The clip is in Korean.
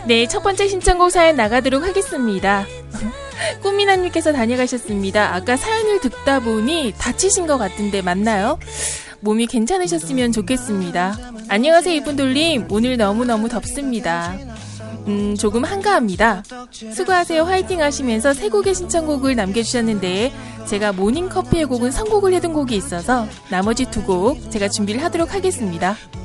네, 첫 번째 신청곡 사연 나가도록 하겠습니다. 꽃미나님께서 다녀가셨습니다. 아까 사연을 듣다 보니 다치신 것 같은데 맞나요? 몸이 괜찮으셨으면 좋겠습니다. 안녕하세요 이쁜돌님. 오늘 너무너무 덥습니다. 조금 한가합니다. 수고하세요. 화이팅 하시면서 세 곡의 신청곡을 남겨주셨는데 제가 모닝커피의 곡은 선곡을 해둔 곡이 있어서 나머지 두 곡 제가 준비를 하도록 하겠습니다.